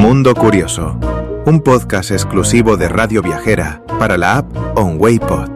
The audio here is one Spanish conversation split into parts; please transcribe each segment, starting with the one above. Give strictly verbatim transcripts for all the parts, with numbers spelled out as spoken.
Mundo Curioso, un podcast exclusivo de Radio Viajera para la app OnWayPod.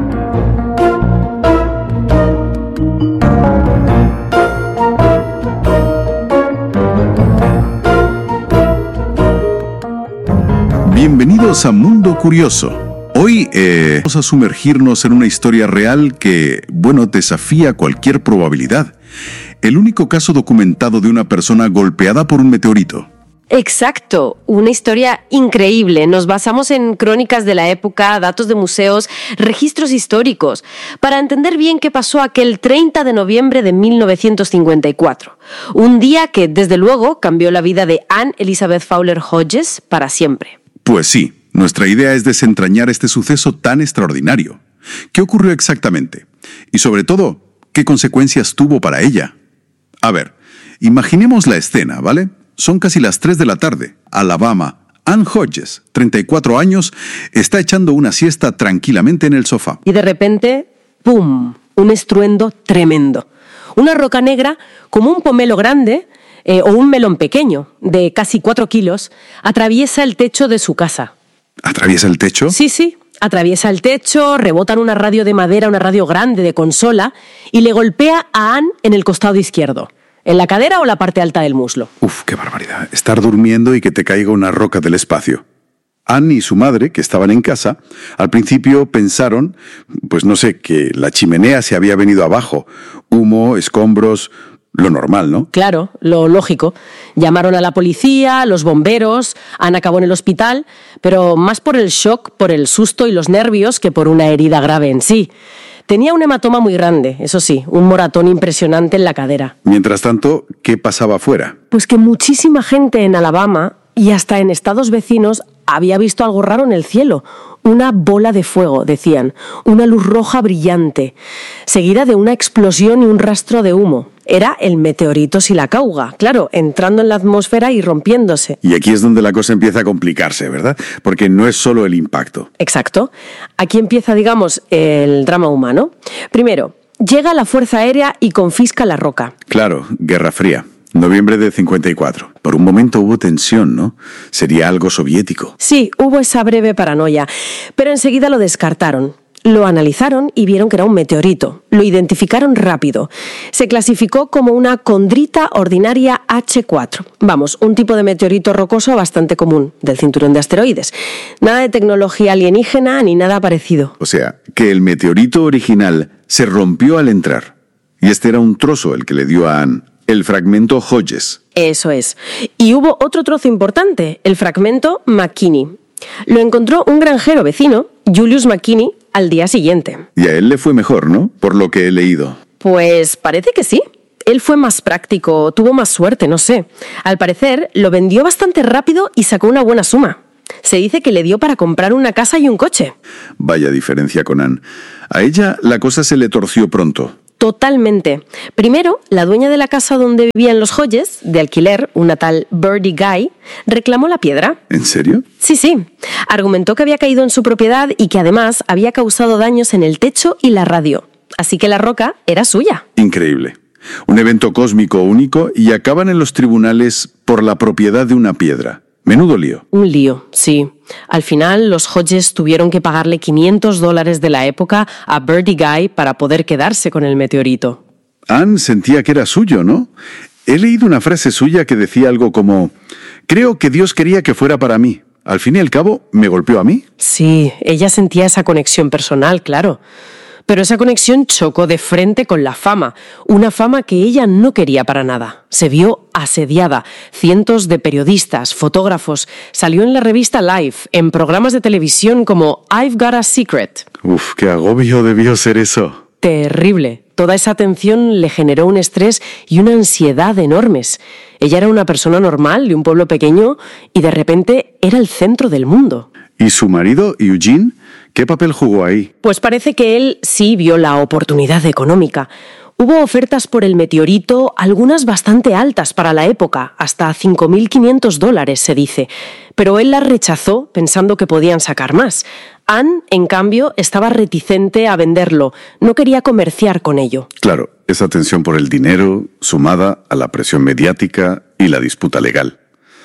Bienvenidos a Mundo Curioso. Hoy eh, vamos a sumergirnos en una historia real que, bueno, desafía cualquier probabilidad. El único caso documentado de una persona golpeada por un meteorito. Exacto, una historia increíble. Nos basamos en crónicas de la época, datos de museos, registros históricos, para entender bien qué pasó aquel treinta de noviembre de mil novecientos cincuenta y cuatro. Un día que, desde luego, cambió la vida de Anne Elizabeth Fowler Hodges para siempre. Pues sí, nuestra idea es desentrañar este suceso tan extraordinario. ¿Qué ocurrió exactamente? Y sobre todo, ¿qué consecuencias tuvo para ella? A ver, imaginemos la escena, ¿vale? Son casi las tres de la tarde. Alabama. Anne Hodges, treinta y cuatro años, está echando una siesta tranquilamente en el sofá. Y de repente, ¡pum!, un estruendo tremendo. Una roca negra, como un pomelo grande eh, o un melón pequeño, de casi cuatro kilos, atraviesa el techo de su casa. ¿Atraviesa el techo? Sí, sí. Atraviesa el techo, rebota en una radio de madera, una radio grande de consola, y le golpea a Anne en el costado izquierdo. ¿En la cadera o la parte alta del muslo? Uf, qué barbaridad. Estar durmiendo y que te caiga una roca del espacio. Anne y su madre, que estaban en casa, al principio pensaron, pues no sé, que la chimenea se había venido abajo. Humo, escombros, lo normal, ¿no? Claro, lo lógico. Llamaron a la policía, a los bomberos, Anne acabó en el hospital, pero más por el shock, por el susto y los nervios que por una herida grave en sí. Tenía un hematoma muy grande, eso sí, un moratón impresionante en la cadera. Mientras tanto, ¿qué pasaba afuera? Pues que muchísima gente en Alabama y hasta en estados vecinos había visto algo raro en el cielo. Una bola de fuego, decían, una luz roja brillante, seguida de una explosión y un rastro de humo. Era el meteorito Silacauga, claro, entrando en la atmósfera y rompiéndose. Y aquí es donde la cosa empieza a complicarse, ¿verdad? Porque no es solo el impacto. Exacto. Aquí empieza, digamos, el drama humano. Primero, llega la Fuerza Aérea y confisca la roca. Claro, Guerra Fría. Noviembre de cincuenta y cuatro. Por un momento hubo tensión, ¿no? Sería algo soviético. Sí, hubo esa breve paranoia, pero enseguida lo descartaron. Lo analizaron y vieron que era un meteorito. Lo identificaron rápido. Se clasificó como una condrita ordinaria hache cuatro. Vamos, un tipo de meteorito rocoso bastante común, del cinturón de asteroides. Nada de tecnología alienígena ni nada parecido. O sea, que el meteorito original se rompió al entrar. Y este era un trozo el que le dio a Anne. El fragmento Hodges. Eso es. Y hubo otro trozo importante, el fragmento McKinney. Lo encontró un granjero vecino, Julius McKinney, al día siguiente. Y a él le fue mejor, ¿no? Por lo que he leído. Pues parece que sí. Él fue más práctico, tuvo más suerte, no sé. Al parecer, lo vendió bastante rápido y sacó una buena suma. Se dice que le dio para comprar una casa y un coche. Vaya diferencia con Anne. A ella la cosa se le torció pronto. Totalmente. Primero, la dueña de la casa donde vivían los Hodges, de alquiler, una tal Birdie Guy, reclamó la piedra. ¿En serio? Sí, sí. Argumentó que había caído en su propiedad y que además había causado daños en el techo y la radio. Así que la roca era suya. Increíble. Un evento cósmico único y acaban en los tribunales por la propiedad de una piedra. Menudo lío. Un lío, sí. Al final, los Hodges tuvieron que pagarle quinientos dólares de la época a Birdie Guy para poder quedarse con el meteorito. Anne sentía que era suyo, ¿no? He leído una frase suya que decía algo como: creo que Dios quería que fuera para mí. Al fin y al cabo, ¿me golpeó a mí? Sí, ella sentía esa conexión personal, claro. Pero esa conexión chocó de frente con la fama, una fama que ella no quería para nada. Se vio asediada. Cientos de periodistas, fotógrafos, salió en la revista Life, en programas de televisión como I've Got a Secret. Uf, qué agobio debió ser eso. Terrible. Toda esa atención le generó un estrés y una ansiedad enormes. Ella era una persona normal de un pueblo pequeño y de repente era el centro del mundo. ¿Y su marido, Eugene? ¿Qué papel jugó ahí? Pues parece que él sí vio la oportunidad económica. Hubo ofertas por el meteorito, algunas bastante altas para la época, hasta cinco mil quinientos dólares se dice, pero él las rechazó pensando que podían sacar más. Anne, en cambio, estaba reticente a venderlo, no quería comerciar con ello. Claro, esa tensión por el dinero, sumada a la presión mediática y la disputa legal.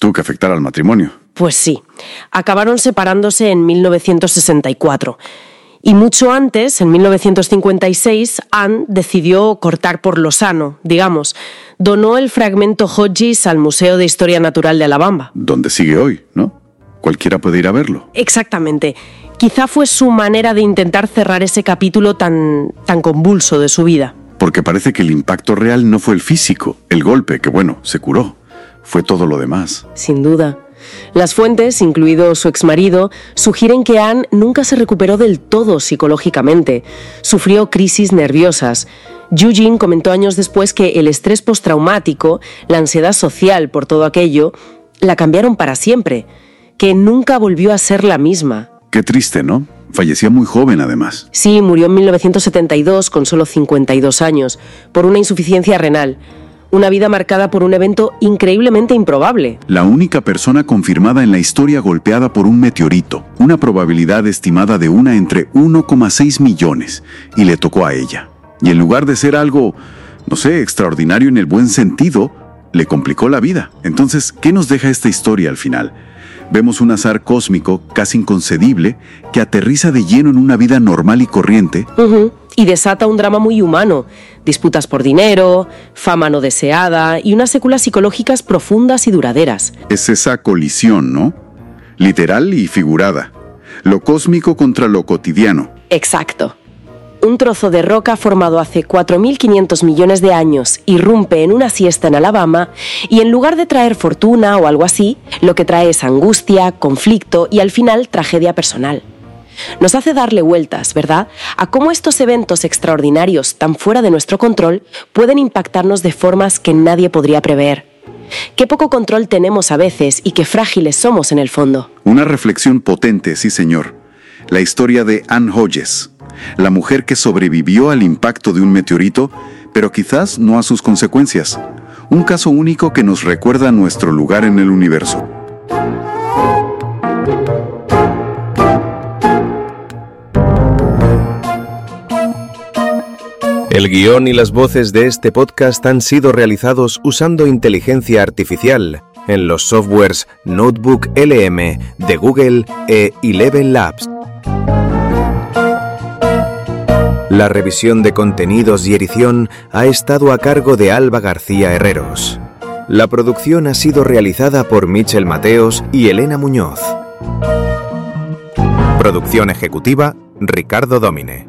Tuvo que afectar al matrimonio. Pues sí, acabaron separándose en mil novecientos sesenta y cuatro. Y mucho antes, en mil novecientos cincuenta y seis, Anne decidió cortar por lo sano, digamos. Donó el fragmento Hodges al Museo de Historia Natural de Alabama. Donde sigue hoy, ¿no? Cualquiera puede ir a verlo. Exactamente. Quizá fue su manera de intentar cerrar ese capítulo tan, tan convulso de su vida. Porque parece que el impacto real no fue el físico, el golpe, que bueno, se curó. Fue todo lo demás. Sin duda. Las fuentes, incluido su exmarido, sugieren que Anne nunca se recuperó del todo psicológicamente. Sufrió crisis nerviosas. Eugene comentó años después que el estrés postraumático, la ansiedad social por todo aquello, la cambiaron para siempre, que nunca volvió a ser la misma. Qué triste, ¿no? Fallecía muy joven, además. Sí, murió en mil novecientos setenta y dos con solo cincuenta y dos años, por una insuficiencia renal. Una vida marcada por un evento increíblemente improbable. La única persona confirmada en la historia golpeada por un meteorito, una probabilidad estimada de una entre uno coma seis millones, y le tocó a ella. Y en lugar de ser algo, no sé, extraordinario en el buen sentido, le complicó la vida. Entonces, ¿qué nos deja esta historia al final? Vemos un azar cósmico casi inconcebible que aterriza de lleno en una vida normal y corriente. Uh-huh. Y desata un drama muy humano. Disputas por dinero, fama no deseada y unas secuelas psicológicas profundas y duraderas. Es esa colisión, ¿no? Literal y figurada. Lo cósmico contra lo cotidiano. Exacto. Un trozo de roca formado hace cuatro mil quinientos millones de años irrumpe en una siesta en Alabama y en lugar de traer fortuna o algo así, lo que trae es angustia, conflicto y al final tragedia personal. Nos hace darle vueltas, ¿verdad?, a cómo estos eventos extraordinarios tan fuera de nuestro control pueden impactarnos de formas que nadie podría prever. Qué poco control tenemos a veces y qué frágiles somos en el fondo. Una reflexión potente, sí señor. La historia de Anne Hodges, la mujer que sobrevivió al impacto de un meteorito, pero quizás no a sus consecuencias. Un caso único que nos recuerda nuestro lugar en el universo. El guión y las voces de este podcast han sido realizados usando inteligencia artificial en los softwares Notebook L M de Google e Eleven Labs. La revisión de contenidos y edición ha estado a cargo de Alba García Herreros. La producción ha sido realizada por Michel Mateos y Elena Muñoz. Producción ejecutiva, Ricardo Domine.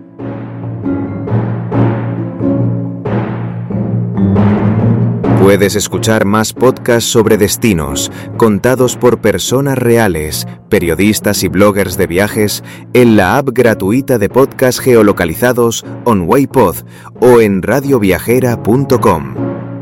Puedes escuchar más podcasts sobre destinos, contados por personas reales, periodistas y bloggers de viajes, en la app gratuita de podcasts geolocalizados OnWayPod o en radio viajera punto com.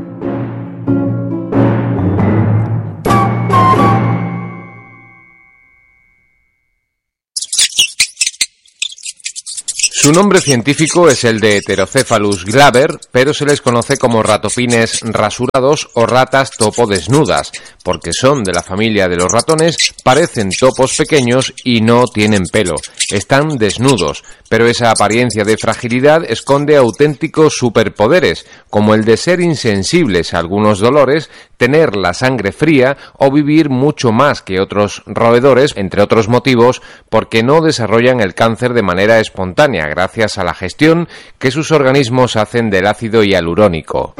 Su nombre científico es el de Heterocephalus glaber, pero se les conoce como ratopines rasurados o ratas topo desnudas, porque son de la familia de los ratones, parecen topos pequeños y no tienen pelo. Están desnudos, pero esa apariencia de fragilidad esconde auténticos superpoderes, como el de ser insensibles a algunos dolores, tener la sangre fría o vivir mucho más que otros roedores, entre otros motivos, porque no desarrollan el cáncer de manera espontánea, gracias a la gestión que sus organismos hacen del ácido hialurónico.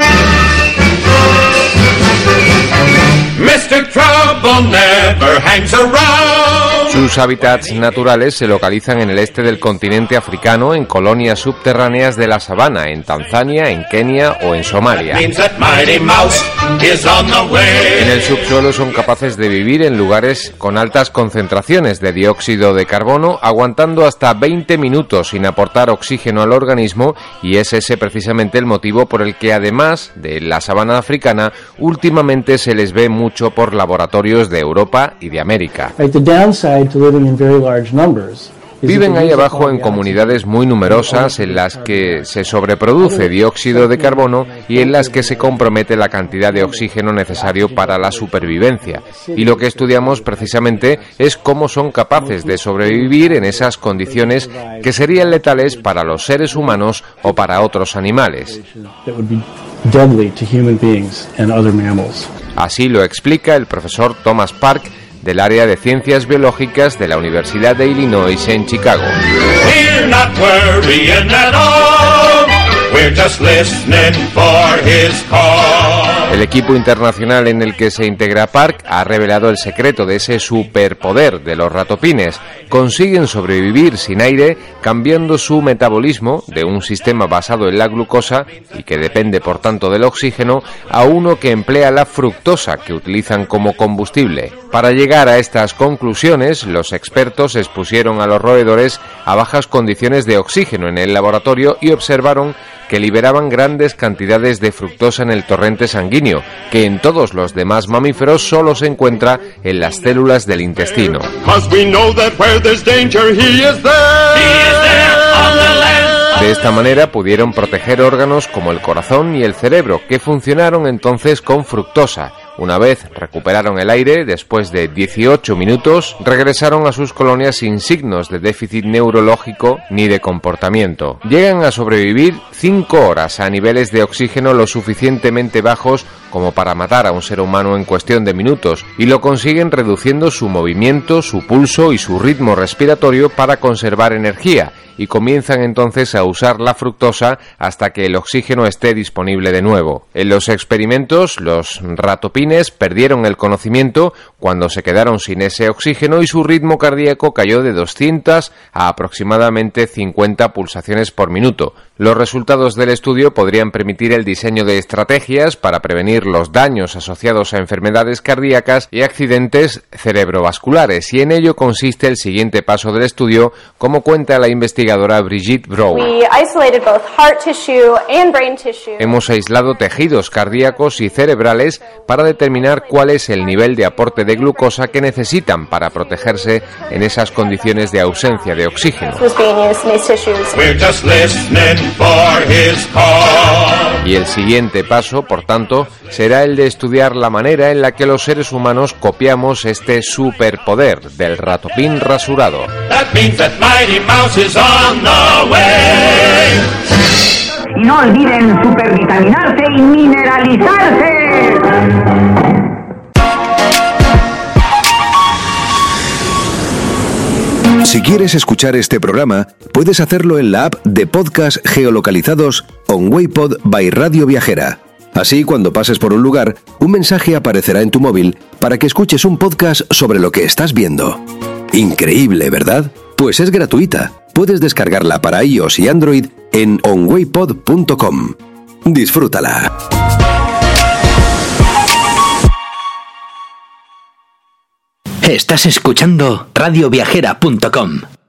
mister Trouble never hangs around. Sus hábitats naturales se localizan en el este del continente africano, en colonias subterráneas de la sabana, en Tanzania, en Kenia o en Somalia. En el subsuelo son capaces de vivir en lugares con altas concentraciones de dióxido de carbono, aguantando hasta veinte minutos sin aportar oxígeno al organismo, y es ese precisamente el motivo por el que, además de la sabana africana, últimamente se les ve mucho por laboratorios de Europa y de América. Viven ahí abajo en comunidades muy numerosas en las que se sobreproduce dióxido de carbono y en las que se compromete la cantidad de oxígeno necesario para la supervivencia. Y lo que estudiamos precisamente es cómo son capaces de sobrevivir en esas condiciones que serían letales para los seres humanos o para otros animales. Así lo explica el profesor Thomas Park del área de Ciencias Biológicas de la Universidad de Illinois en Chicago. We're not worrying at all. We're just listening for his call. El equipo internacional en el que se integra Park ha revelado el secreto de ese superpoder de los ratopines. Consiguen sobrevivir sin aire cambiando su metabolismo de un sistema basado en la glucosa y que depende por tanto del oxígeno a uno que emplea la fructosa que utilizan como combustible. Para llegar a estas conclusiones, los expertos expusieron a los roedores a bajas condiciones de oxígeno en el laboratorio y observaron que liberaban grandes cantidades de fructosa en el torrente sanguíneo, que en todos los demás mamíferos solo se encuentra en las células del intestino. De esta manera pudieron proteger órganos como el corazón y el cerebro, que funcionaron entonces con fructosa. Una vez recuperaron el aire, después de dieciocho minutos, regresaron a sus colonias sin signos de déficit neurológico ni de comportamiento. Llegan a sobrevivir cinco horas a niveles de oxígeno lo suficientemente bajos como para matar a un ser humano en cuestión de minutos, y lo consiguen reduciendo su movimiento, su pulso y su ritmo respiratorio para conservar energía, y comienzan entonces a usar la fructosa hasta que el oxígeno esté disponible de nuevo. En los experimentos, los ratopines perdieron el conocimiento cuando se quedaron sin ese oxígeno y su ritmo cardíaco cayó de doscientas a aproximadamente cincuenta pulsaciones por minuto. Los resultados del estudio podrían permitir el diseño de estrategias para prevenir los daños asociados a enfermedades cardíacas y accidentes cerebrovasculares, y en ello consiste el siguiente paso del estudio, como cuenta la investigadora Brigitte Brown. Hemos aislado tejidos cardíacos y cerebrales para determinar cuál es el nivel de aporte de glucosa que necesitan para protegerse en esas condiciones de ausencia de oxígeno. Y el siguiente paso, por tanto, será el de estudiar la manera en la que los seres humanos copiamos este superpoder del ratopín rasurado. Y no olviden supervitaminarse y mineralizarse. Si quieres escuchar este programa, puedes hacerlo en la app de podcast geolocalizados OnWayPod by Radio Viajera. Así, cuando pases por un lugar, un mensaje aparecerá en tu móvil para que escuches un podcast sobre lo que estás viendo. Increíble, ¿verdad? Pues es gratuita. Puedes descargarla para iOS y Android en onwaypod punto com. Disfrútala. Estás escuchando radio viajera punto com.